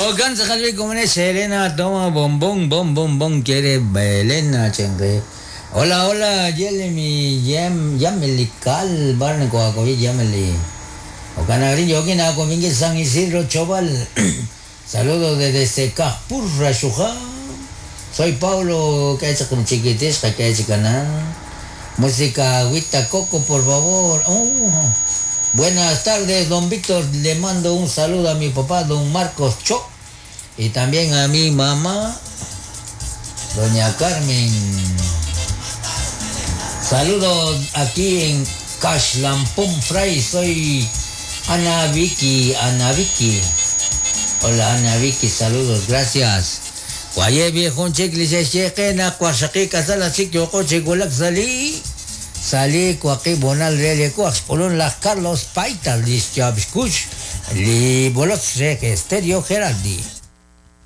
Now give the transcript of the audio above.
O cansa Jalvi como es Selena, toma bombón, quiere Belena, chengue. Hola, Jeremy, Yameli, Cal, Barnaco, Acovi, Yameli. O Canagrillo, que nada, con San Isidro Choval. Saludos desde Secapurra, Shuja. Soy Paulo, que hecho con chiquitesca, que hecho canal. Música, agüita, coco, por favor. Buenas tardes, don Víctor. Le mando un saludo a mi papá, don Marcos Cho. Y también a mi mamá, doña Carmen. Saludos aquí en Cashlampum Fray. Soy Ana Vicky. Hola Ana Vicky, saludos, gracias. Guaye viejo chiclis chequena cuasaqui casala sitio coche golak salí cuaqui bonal rele cuax polon las Carlos Paital dis chabscuch li bolot estéreo Geraldi.